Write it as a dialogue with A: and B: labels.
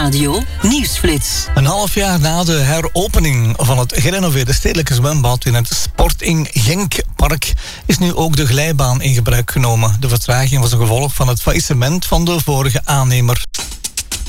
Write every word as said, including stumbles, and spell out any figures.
A: Nieuwsradio Nieuwsflits.
B: Een half jaar na de heropening van het gerenoveerde stedelijke zwembad in het Sporting Genkpark is nu ook de glijbaan in gebruik genomen. De vertraging was een gevolg van het faillissement van de vorige aannemer.